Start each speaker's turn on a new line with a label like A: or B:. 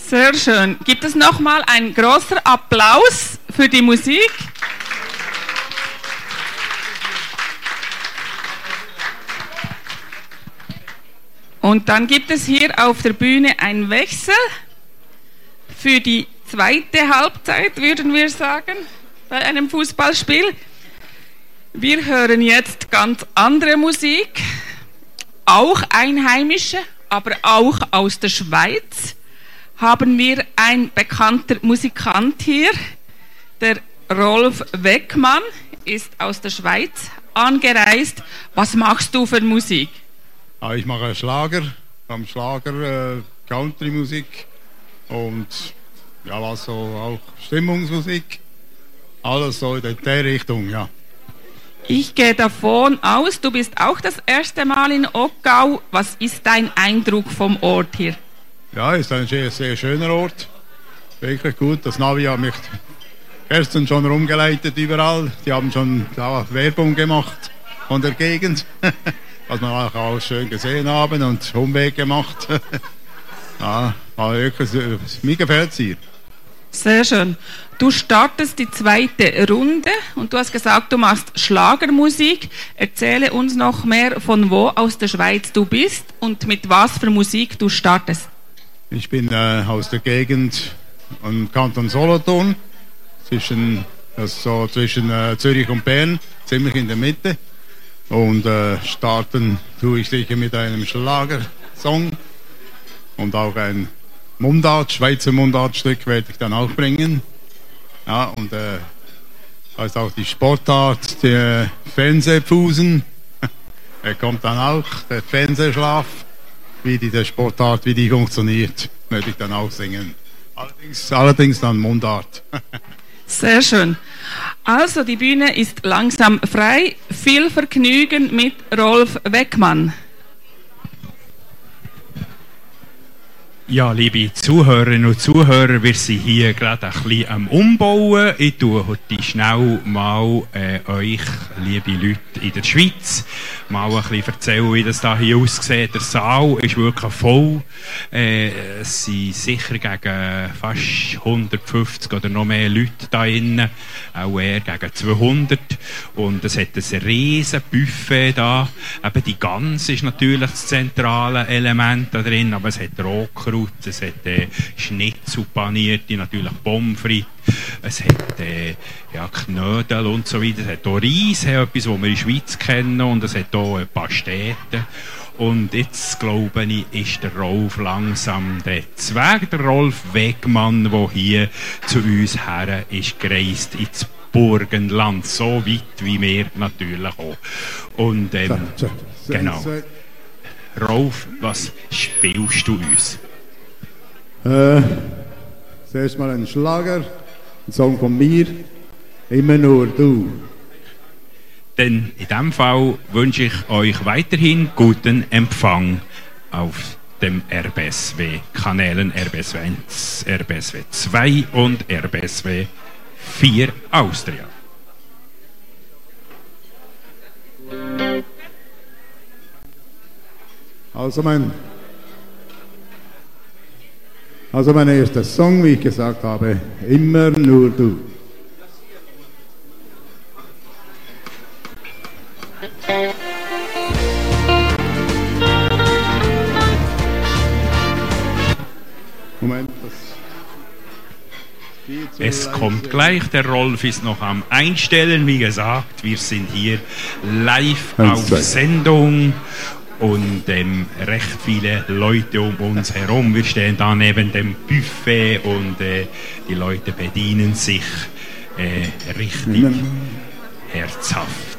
A: Sehr schön. Gibt es nochmal einen großen Applaus für die Musik? Und dann gibt es hier auf der Bühne einen Wechsel für die zweite Halbzeit, würden wir sagen, bei einem Fußballspiel. Wir hören jetzt ganz andere Musik, auch einheimische, aber auch aus der Schweiz. Haben wir ein bekannter Musikant hier, der Rolf Weckmann, ist aus der Schweiz angereist. Was machst du für Musik?
B: Ich mache Schlager, Country-Musik und ja, was so auch Stimmungsmusik. Alles so in der Richtung, ja.
A: Ich gehe davon aus, du bist auch das erste Mal in Oggau. Was ist dein Eindruck vom Ort hier?
B: Ja, ist ein sehr, sehr schöner Ort. Wirklich gut. Das Navi hat mich gestern schon rumgeleitet überall. Die haben schon Werbung gemacht von der Gegend. Was wir auch schön gesehen haben und Umweg gemacht. Ja, wirklich, mir gefällt es hier.
A: Sehr schön. Du startest die zweite Runde und du hast gesagt, du machst Schlagermusik. Erzähle uns noch mehr, von wo aus der Schweiz du bist und mit was für Musik du startest.
B: Ich bin aus der Gegend im Kanton Solothurn, zwischen Zürich und Bern, ziemlich in der Mitte. Und starten tue ich sicher mit einem Schlagersong und auch ein Schweizer Mundartstück werde ich dann auch bringen. Ja, und das ist auch die Sportart der Fernsehfusen. Er kommt dann auch, der Fernsehschlaf, wie die Sportart, wie die funktioniert, werde ich dann auch singen. Allerdings dann Mundart.
A: Sehr schön. Also, die Bühne ist langsam frei. Viel Vergnügen mit Rolf Weckmann.
C: Ja, liebe Zuhörerinnen und Zuhörer, wir sind hier gerade ein bisschen am Umbauen. Ich tue heute schnell mal euch, liebe Leute in der Schweiz, mal ein bisschen erzählen, wie das hier aussieht. Der Saal ist wirklich voll. Es sind sicher gegen fast 150 oder noch mehr Leute da drin, auch eher gegen 200. Und es hat ein riesen Buffet da. Eben die Gans ist natürlich das zentrale Element da drin, aber es hat Rotkraut, es hat Schnitzel panierte, natürlich Pommes frites, es hat Knödel und so weiter, es hat auch Reis, etwas, was wir in der Schweiz kennen, und es hat auch Pasteten. Und jetzt, glaube ich, ist der Rolf langsam der Weg, der Rolf Weckmann, der hier zu uns her ist gereist ins Burgenland, so weit wie wir natürlich auch. Und genau. Rolf, was spielst du uns?
B: Zuerst mal ein Schlager, ein Song von mir, immer nur du.
C: Denn in diesem Fall wünsche ich euch weiterhin guten Empfang auf dem RBSW-Kanälen RBSW 1, RBSW 2 und RBSW 4 Austria.
B: Also mein erster Song, wie ich gesagt habe, immer nur du. Moment,
C: es kommt gleich, der Rolf ist noch am Einstellen. Wie gesagt, wir sind hier live auf Sendung und recht viele Leute um uns herum. Wir stehen da neben dem Buffet und die Leute bedienen sich richtig herzhaft.